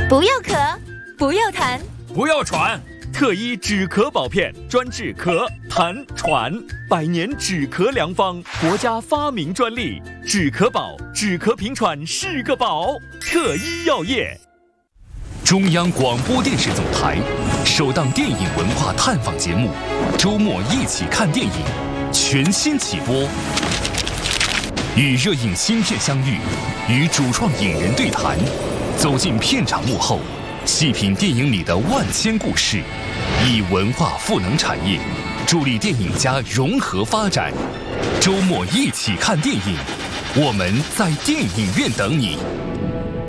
不要咳，不要痰， 不要喘。特医止咳宝片，专治咳、痰、喘，100年止咳良方，国家发明专利。止咳宝，止咳平喘是个宝。特医药业。 中央广播电视总台首档电影文化探访节目《周末一起看电影》全新起播，与热映新片相遇，与主创影人对谈，走进片场幕后，细品电影里的万千故事，以文化赋能产业，助力电影家融合发展。周末一起看电影，我们在电影院等你。